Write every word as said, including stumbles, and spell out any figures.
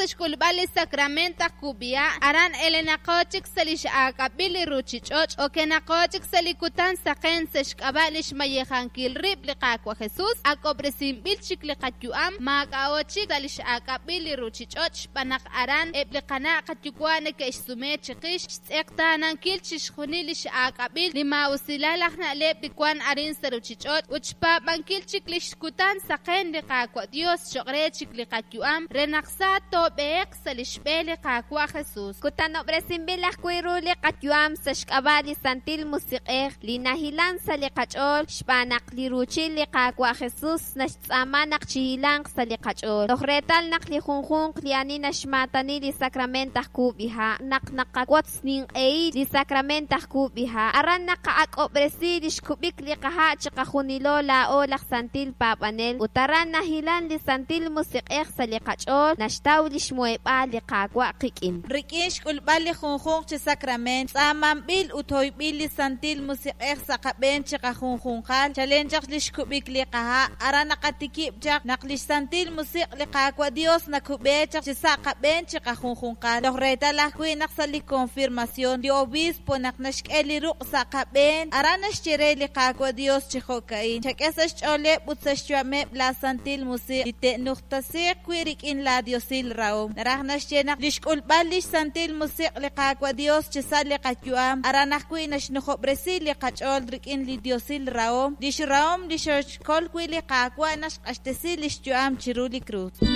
xkulbali sacramenta kubia aran elenakochik salish akabili ruchichoch o kenakochik salikutan saqen seshkabalish mayejankil rib liqakwa Jesús akopresin bilchik liqatyuam makaochik salish akabili ruchichoch panak aran ebliqana qatyukwane keishsume chiqish tsektanan kilchish khunilish akabil lima usilalahna leb dikwan arin saruchichoch uchpa bankilchik lishkutan saqen liqakwa Dios chogre chik liqatyuam renaqsa tobeq salishbeli qakwa Jesús kutano bresimbilah kuiruli qatyuam sashkabali santil musiqej linahilan saliqachol shpanak liruchil liqakwa Jesús nashtzamanak chihilan saliqachol tohretal naqlijunjun liani nashmatani li sacramentah kubiha naqnaqakwats nin ei li sacramentah kubiha aran naqaaqobresi lishkubik liqaha chiqajunilo la olaq santil papanel utaran nahilan li santil musiqej saliqachol nashtaw lishmueba liqakwa qikin rikish kulbali junjun chi sacrament tsamambil utoybil li santil musiqej saqaben chiqajunjunqal chalenjaq lishkubik liqaha aran naqatikib chaq naqlish santil musiq liqakwa Dios nakubechaq chi saqaben chiqajunjunqal logretalah kuinaq sali confirmación di obispo naqnashk'eli ruq saqaben aran nashchire liqakwa Dios chijokain chak'esash ch'ole butsashchuame la santil musiq litenuqtasiq kuirikin la Diosil raom narajnashchenaq lishk'ulbal lish santil musiq liqakwa Dios chisal liqatyuam aranaj kuinash nujobresi liqach'ol rikin li Diosil raom lish raom lishochkol kui liqakwa nash q'ashtesi lishtyuam chiruli cruz